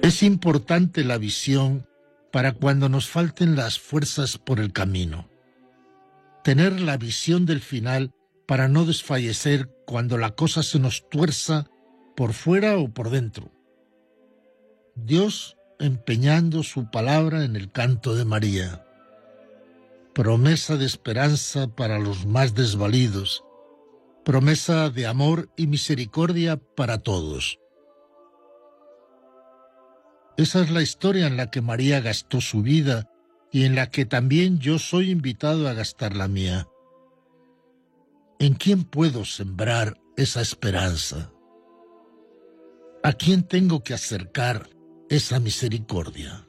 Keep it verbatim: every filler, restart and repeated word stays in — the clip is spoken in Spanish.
Es importante la visión para cuando nos falten las fuerzas por el camino. Tener la visión del final para no desfallecer cuando la cosa se nos tuerza por fuera o por dentro. Dios empeñando su palabra en el canto de María. Promesa de esperanza para los más desvalidos. Promesa de amor y misericordia para todos. Esa es la historia en la que María gastó su vida y en la que también yo soy invitado a gastar la mía. ¿En quién puedo sembrar esa esperanza? ¿A quién tengo que acercar esa misericordia?